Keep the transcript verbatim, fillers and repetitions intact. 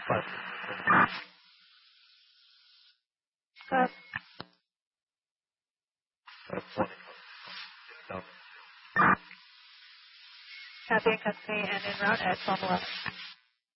Cut. Copy and cut me and in route at twelve eleven.